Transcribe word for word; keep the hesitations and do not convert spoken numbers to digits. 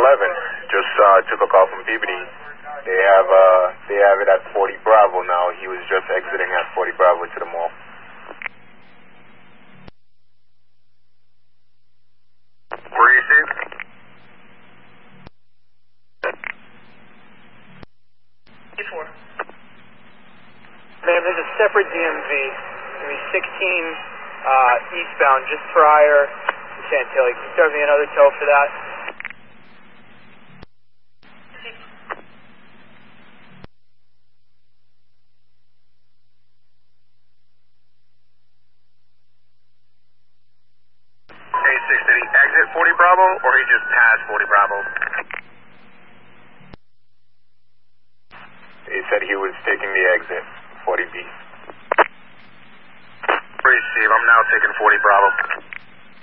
eleven. Just uh, took a call from Peabody. They have uh, they have it at forty Bravo now. He was just exiting at forty Bravo to the mall. Where are you seeing? four. Ma'am, there's a separate D M V. Give me sixteen uh, eastbound just prior to Chantilly. Can you start me another tow for that? Hey, six, did he exit forty Bravo or he just passed forty Bravo? He said he was taking the exit, forty B. Receive, I'm now taking forty Bravo.